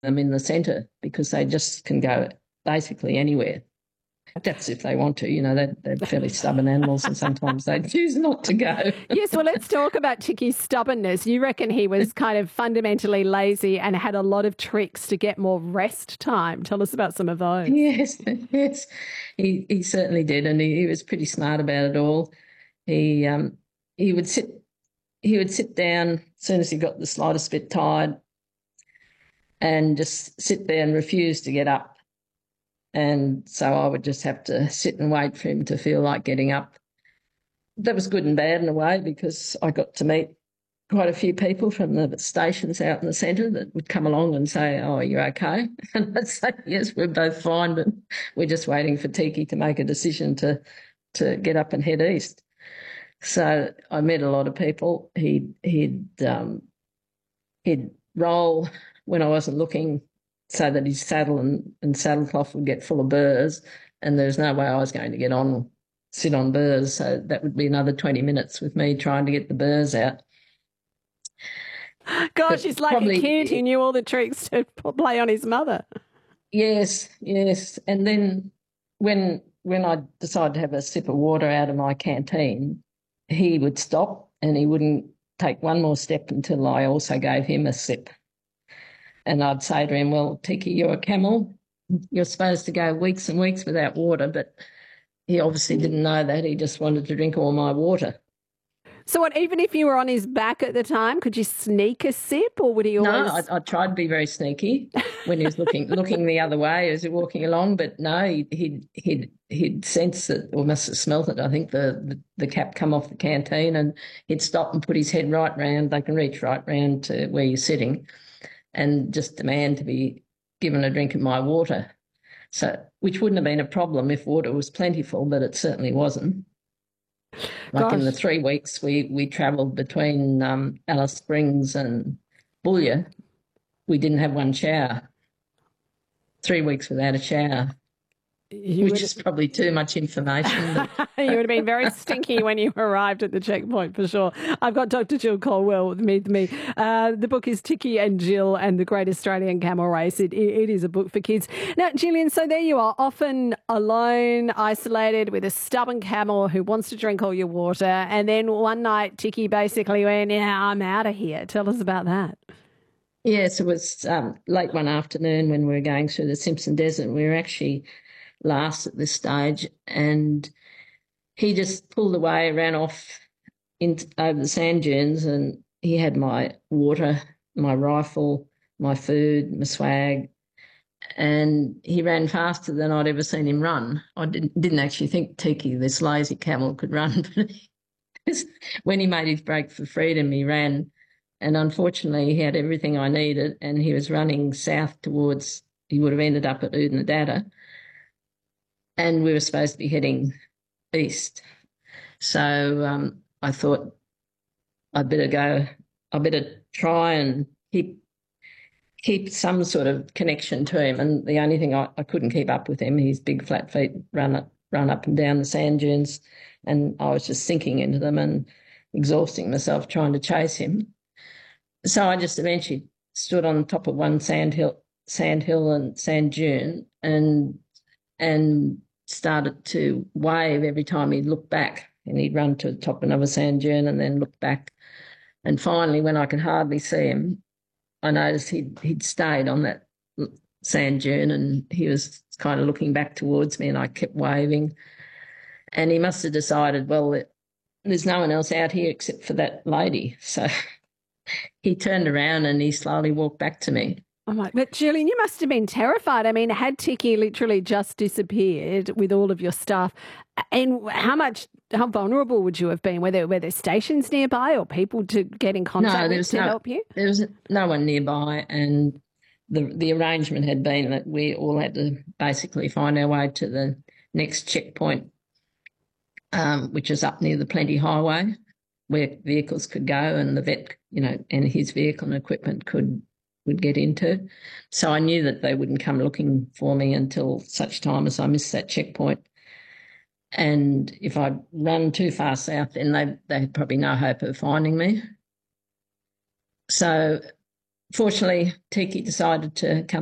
them in the centre because they just can go basically anywhere. That's if they want to. You know, they're fairly stubborn animals and sometimes they choose not to go. Yes, well, let's talk about Ticky's stubbornness. You reckon he was kind of fundamentally lazy and had a lot of tricks to get more rest time. Tell us about some of those. Yes, yes. He certainly did, and he was pretty smart about it all. He would sit down as soon as he got the slightest bit tired and just sit there and refuse to get up. And so I would just have to sit and wait for him to feel like getting up. That was good and bad in a way because I got to meet quite a few people from the stations out in the centre that would come along and say, "Oh, are you okay?" And I'd say, "Yes, we're both fine, but we're just waiting for Tiki to make a decision to get up and head east." So I met a lot of people. He'd roll when I wasn't looking so that his saddle and saddle cloth would get full of burrs, and there's no way I was going to sit on burrs. So that would be another 20 minutes with me trying to get the burrs out. Gosh, he's like a kid. He knew all the tricks to play on his mother. Yes, yes. And then when I decided to have a sip of water out of my canteen, he would stop and he wouldn't take one more step until I also gave him a sip. And I'd say to him, "Well, Tiki, you're a camel. You're supposed to go weeks and weeks without water," but he obviously didn't know that. He just wanted to drink all my water. So what, even if you were on his back at the time, could you sneak a sip or would he always... No, I tried to be very sneaky when he was looking the other way as he was walking along, but no, he'd sense it or must have smelt it. I think the cap come off the canteen and he'd stop and put his head right round. They can reach right round to where you're sitting and just demand to be given a drink of my water. So, which wouldn't have been a problem if water was plentiful, but it certainly wasn't. Like in the 3 weeks we travelled between Alice Springs and Boulia, we didn't have one shower. 3 weeks without a shower. Which is probably too much information. You would have been very stinky when you arrived at the checkpoint, for sure. I've got Dr. Jill Colwell with me. The book is Tiki and Jill and the Great Australian Camel Race. It is a book for kids. Now, Gillian, so there you are, often alone, isolated with a stubborn camel who wants to drink all your water. And then one night, Tiki basically went, "Yeah, I'm out of here." Tell us about that. Yes, it was late one afternoon when we were going through the Simpson Desert. We were actually last at this stage, and he just pulled away, ran off over the sand dunes, and he had my water, my rifle, my food, my swag, and he ran faster than I'd ever seen him run. I didn't actually think Tiki, this lazy camel, could run, but when he made his break for freedom, he ran, and unfortunately he had everything I needed, and he was running south towards, he would have ended up at Oodnadatta, and we were supposed to be heading east. So I thought I'd better try and keep some sort of connection to him. And the only thing I couldn't keep up with him, his big flat feet run up and down the sand dunes, and I was just sinking into them and exhausting myself trying to chase him. So I just eventually stood on top of one sand hill and sand dune and started to wave every time he'd look back, and he'd run to the top of another sand dune and then look back. And finally, when I could hardly see him, I noticed he'd stayed on that sand dune and he was kind of looking back towards me, and I kept waving. And he must have decided, well, there's no one else out here except for that lady. So he turned around and he slowly walked back to me. Oh my, but Gillian, you must have been terrified. I mean, had Tiki literally just disappeared with all of your stuff, and how vulnerable would you have been? Were there stations nearby or people to get in contact with to help you? There was no one nearby, and the arrangement had been that we all had to basically find our way to the next checkpoint, which is up near the Plenty Highway, where vehicles could go and the vet, and his vehicle and equipment would get into. So I knew that they wouldn't come looking for me until such time as I missed that checkpoint. And if I'd run too far south, then they had probably no hope of finding me. So fortunately, Tiki decided to come